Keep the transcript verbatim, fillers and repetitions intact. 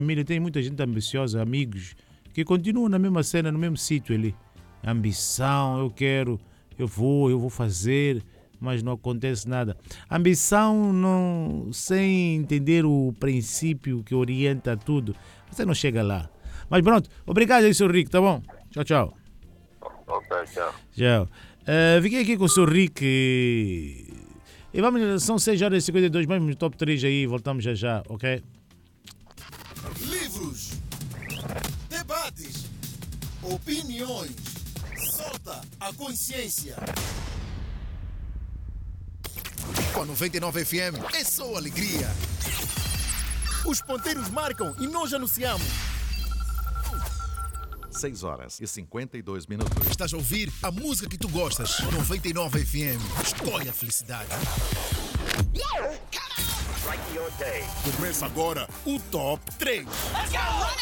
família tem muita gente ambiciosa, amigos, que continuam na mesma cena, no mesmo sítio ali. Ambição, eu quero, eu vou, eu vou fazer, mas não acontece nada. Ambição, não, sem entender o princípio que orienta tudo, você não chega lá. Mas pronto, obrigado aí, senhor Rick, tá bom? Tchau, tchau. Ok, tchau. Tchau. Uh, fiquei aqui com o senhor Rick e, e vamos, são seis horas e cinquenta e dois, vamos no top três aí, voltamos já já, ok? Livros, debates, opiniões, solta a consciência. Com a noventa e nove F M é só alegria. Os ponteiros marcam e nós anunciamos. seis horas e cinquenta e dois minutos. Estás a ouvir a música que tu gostas. noventa e nove F M. Escolhe a felicidade. Começa agora o Top três. Let's go!